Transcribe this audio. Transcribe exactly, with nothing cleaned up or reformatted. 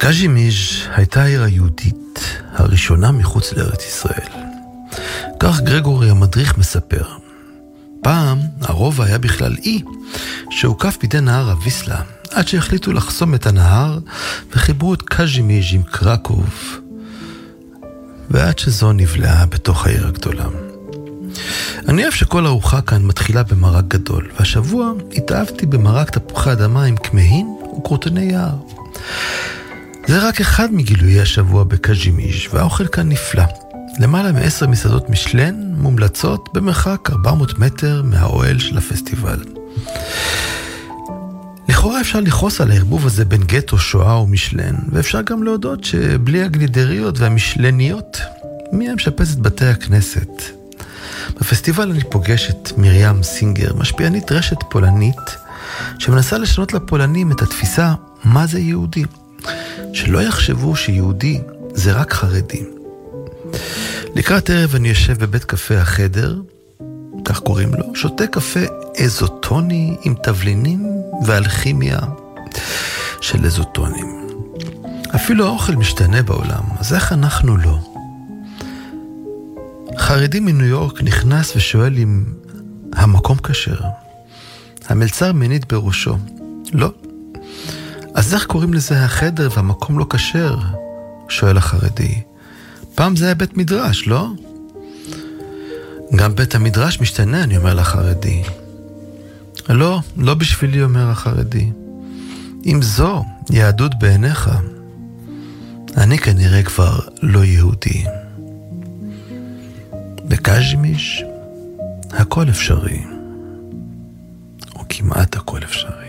קז'ימיז' הייתה העיר היהודית הראשונה מחוץ לארץ ישראל. כך גרגורי המדריך מספר. פעם הרובע היה בכלל אי שהוקף בידי נהר הוויסלה, עד שהחליטו לחסום את הנהר וחיברו את קז'ימיז' עם קרקוב, ועד שזו נבלעה בתוך העיר הגדולה. אני אוהב שכל ארוחה כאן מתחילה במרק גדול, והשבוע התאהבתי במרק תפוחי אדמה עם כמהין וקרוטוני יער. זה רק אחד מגילויי השבוע בקז'ימיז', והאוכל כאן נפלא. למעלה מעשר מסעדות משלן מומלצות במרחק ארבע מאות מטר מהאוהל של הפסטיבל. לכאורה אפשר לכעוס על הערבוב הזה בין גטו, שואה ומשלן, ואפשר גם להודות שבלי הגלידריות והמשלניות, מי היה משפץ את בתי הכנסת? בפסטיבל אני פוגש את מרים סינגר, משפיענית רשת פולנית, שמנסה לשנות לפולנים את התפיסה מה זה יהודי. שלא יחשבו שיהודי זה רק חרדי. לקראת ערב אני יושב בבית קפה החדר, כך קוראים לו, שותה קפה אזוטוני עם תבלינים ואלכימיה של אזוטונים. אפילו האוכל משתנה בעולם, אז איך אנחנו לא? חרדי מניו יורק נכנס ושואל אם המקום כשר. המלצר מניד בראשו. לא. אז איך קוראים לזה החדר והמקום לא כשר? שואל החרדי. פעם זה היה בית מדרש, לא? גם בית המדרש משתנה, אני אומר לחרדי. לא, לא בשבילי, אומר החרדי. אם זו יהדות בעיניך, אני כנראה כבר לא יהודי. בקז'ימיז' הכל אפשרי, או כמעט הכל אפשרי.